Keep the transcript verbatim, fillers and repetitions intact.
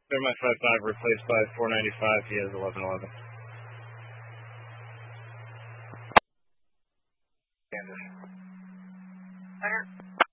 They're my five five replaced by four ninety-five, he has eleven eleven. Center.